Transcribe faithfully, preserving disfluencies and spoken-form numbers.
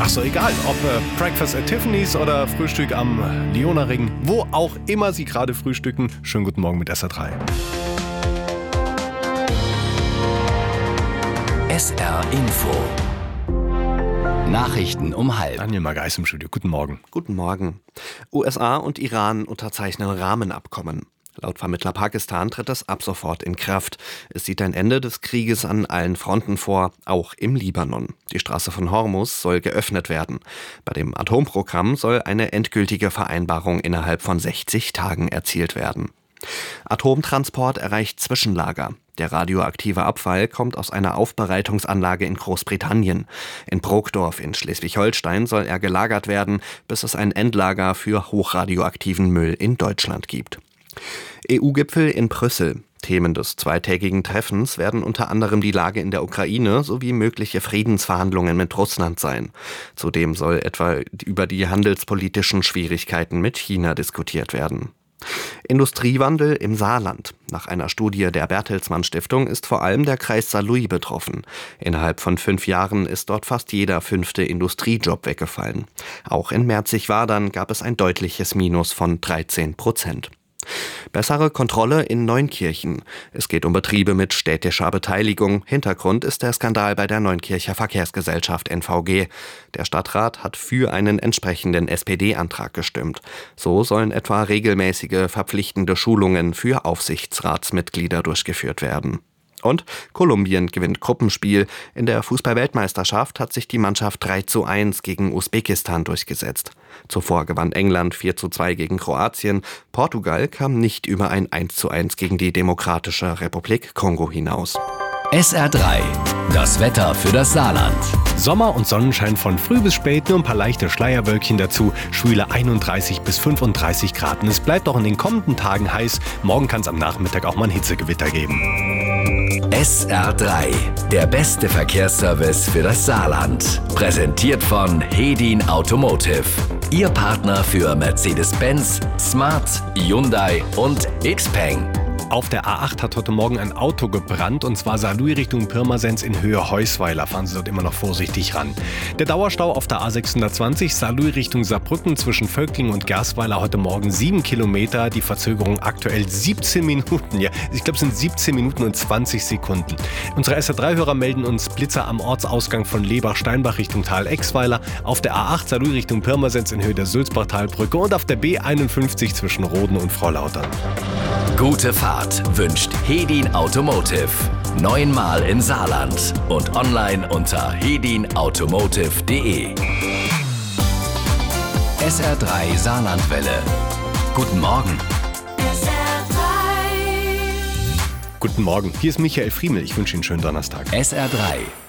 Ach so, egal, ob äh, Breakfast at Tiffany's oder Frühstück am Lioner Ring, wo auch immer Sie gerade frühstücken. Schönen guten Morgen mit S R drei. S R Info. Nachrichten um halb. Daniel Mageis im Studio. Guten Morgen. Guten Morgen. U S A und Iran unterzeichnen Rahmenabkommen. Laut Vermittler Pakistan tritt es ab sofort in Kraft. Es sieht ein Ende des Krieges an allen Fronten vor, auch im Libanon. Die Straße von Hormuz soll geöffnet werden. Bei dem Atomprogramm soll eine endgültige Vereinbarung innerhalb von sechzig Tagen erzielt werden. Atomtransport erreicht Zwischenlager. Der radioaktive Abfall kommt aus einer Aufbereitungsanlage in Großbritannien. In Brokdorf in Schleswig-Holstein soll er gelagert werden, bis es ein Endlager für hochradioaktiven Müll in Deutschland gibt. E U-Gipfel in Brüssel. Themen des zweitägigen Treffens werden unter anderem die Lage in der Ukraine sowie mögliche Friedensverhandlungen mit Russland sein. Zudem soll etwa über die handelspolitischen Schwierigkeiten mit China diskutiert werden. Industriewandel im Saarland. Nach einer Studie der Bertelsmann Stiftung ist vor allem der Kreis Saarlouis betroffen. Innerhalb von fünf Jahren ist dort fast jeder fünfte Industriejob weggefallen. Auch in Merzig-Wadern gab es ein deutliches Minus von dreizehn Prozent. Bessere Kontrolle in Neunkirchen. Es geht um Betriebe mit städtischer Beteiligung. Hintergrund ist der Skandal bei der Neunkircher Verkehrsgesellschaft N V G. Der Stadtrat hat für einen entsprechenden S P D-Antrag gestimmt. So sollen etwa regelmäßige verpflichtende Schulungen für Aufsichtsratsmitglieder durchgeführt werden. Und Kolumbien gewinnt Gruppenspiel. In der Fußball-Weltmeisterschaft hat sich die Mannschaft drei zu eins gegen Usbekistan durchgesetzt. Zuvor gewann England vier zu zwei gegen Kroatien. Portugal kam nicht über ein eins zu eins gegen die Demokratische Republik Kongo hinaus. S R drei. Das Wetter für das Saarland. Sommer und Sonnenschein von früh bis spät, nur ein paar leichte Schleierwölkchen dazu. Schwüle einunddreißig bis fünfunddreißig Grad. Und es bleibt auch in den kommenden Tagen heiß. Morgen kann es am Nachmittag auch mal ein Hitzegewitter geben. S R drei. Der beste Verkehrsservice für das Saarland. Präsentiert von Hedin Automotive. Ihr Partner für Mercedes-Benz, Smart, Hyundai und Xpeng. Auf der A acht hat heute Morgen ein Auto gebrannt, und zwar Saarlouis Richtung Pirmasens in Höhe Heusweiler. Fahren Sie dort immer noch vorsichtig ran. Der Dauerstau auf der A sechshundertzwanzig Saarlouis Richtung Saarbrücken zwischen Völklingen und Gersweiler heute Morgen sieben Kilometer. Die Verzögerung aktuell siebzehn Minuten. Ja, ich glaube, es sind siebzehn Minuten und zwanzig Sekunden. Unsere S R drei Hörer melden uns Blitzer am Ortsausgang von Lebach-Steinbach Richtung Tal-Exweiler, auf der A acht Saarlouis Richtung Pirmasens in Höhe der Sulzbachtalbrücke und auf der B einundfünfzig zwischen Roden und Frohnlautern. Gute Fahrt wünscht Hedin Automotive. Neunmal im Saarland und online unter hedin automotive punkt de. S R drei Saarlandwelle. Guten Morgen. S R drei. Guten Morgen, hier ist Michael Friemel. Ich wünsche Ihnen einen schönen Donnerstag. S R drei.